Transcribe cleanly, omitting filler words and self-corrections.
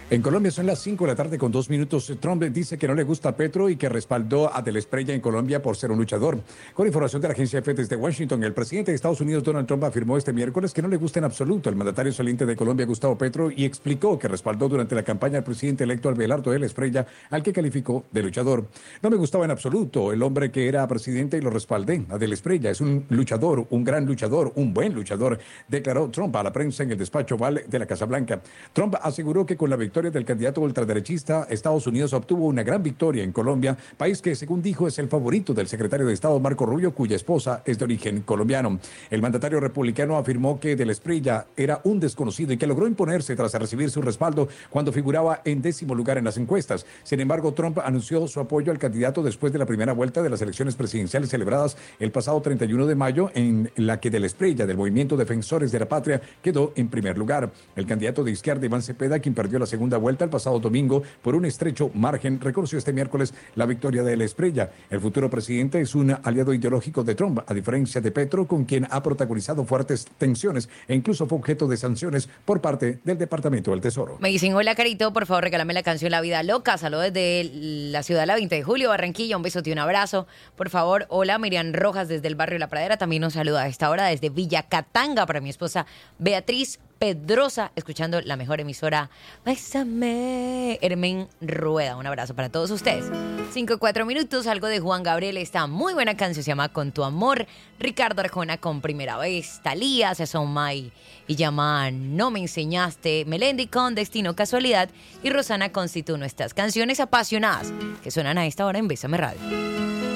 En Colombia son las 5 de la tarde con 2 minutos. Trump dice que no le gusta a Petro y que respaldó a Del Espriella en Colombia por ser un luchador. Con información de la agencia EFE desde Washington, el presidente de Estados Unidos, Donald Trump, afirmó este miércoles que no le gusta en absoluto el mandatario saliente de Colombia, Gustavo Petro, y explicó que respaldó durante la campaña al presidente electo Abelardo Del Espriella, al que calificó de luchador. No me gustaba en absoluto el hombre que era presidente y lo respaldé. A Del Espriella es un luchador, un gran luchador, un buen luchador, declaró Trump a la prensa en el despacho Oval de la Casa Blanca. Trump aseguró que con la victoria del candidato ultraderechista, Estados Unidos obtuvo una gran victoria en Colombia, país que, según dijo, es el favorito del secretario de Estado Marco Rubio, cuya esposa es de origen colombiano. El mandatario republicano afirmó que Del Espriella era un desconocido y que logró imponerse tras recibir su respaldo cuando figuraba en 10º lugar en las encuestas. Sin embargo, Trump anunció su apoyo al candidato después de la primera vuelta de las elecciones presidenciales celebradas el pasado 31 de mayo, en la que Del Espriella, del movimiento Defensores de la Patria, quedó en primer lugar. El candidato de izquierda, Iván Cepeda, quien perdió la segunda vuelta el pasado domingo por un estrecho margen, reconoció este miércoles la victoria de Del Espriella. El futuro presidente es un aliado ideológico de Trump, a diferencia de Petro, con quien ha protagonizado fuertes tensiones e incluso fue objeto de sanciones por parte del Departamento del Tesoro. Me dicen, hola Carito, por favor regálame la canción La Vida Loca. Saludos desde la ciudad de la 20 de julio, Barranquilla, un besote y un abrazo. Por favor, hola Miriam Rojas desde el barrio La Pradera, también nos saluda a esta hora desde Villa Catanga para mi esposa Beatriz Pedrosa, escuchando la mejor emisora. Bésame, Hermen Rueda. Un abrazo para todos ustedes. 5:04, algo de Juan Gabriel. Esta muy buena canción se llama Con tu amor. Ricardo Arjona con Primera Vez. Talía, Sazón y llama No me enseñaste. Melendi con Destino Casualidad. Y Rosana con Si tú no estás. Canciones apasionadas que suenan a esta hora en Bésame Radio.